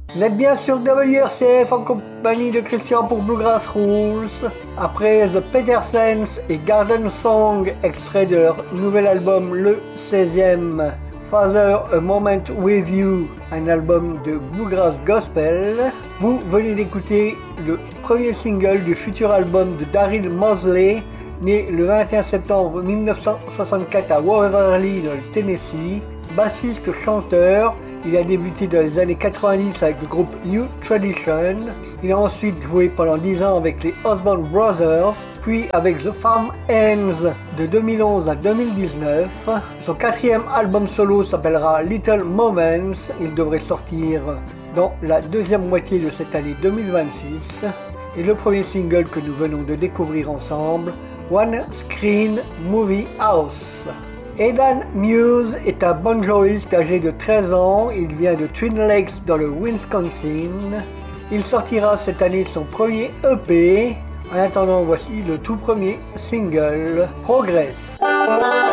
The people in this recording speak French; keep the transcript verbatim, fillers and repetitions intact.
Vous êtes bien sur W R C F en compagnie de Christian pour Bluegrass Rules. Après The Petersens et Garden Song, extrait de leur nouvel album, le seizième, Father, A Moment With You, un album de Bluegrass Gospel. Vous venez d'écouter le premier single du futur album de Daryl Mosley, né le vingt et un septembre mille neuf cent soixante-quatre à Waverly dans le Tennessee. Bassiste-chanteur, il a débuté dans les années quatre-vingt-dix avec le groupe New Tradition. Il a ensuite joué pendant dix ans avec les Osborne Brothers, puis avec The Farm Hands de deux mille onze à deux mille dix-neuf. Son quatrième album solo s'appellera Little Moments. Il devrait sortir dans la deuxième moitié de cette année deux mille vingt-six. Et le premier single que nous venons de découvrir ensemble, One Screen Movie House. Aidan Muse est un banjoiste âgé de treize ans, il vient de Twin Lakes dans le Wisconsin. Il sortira cette année son premier E P. En attendant, voici le tout premier single, Progress.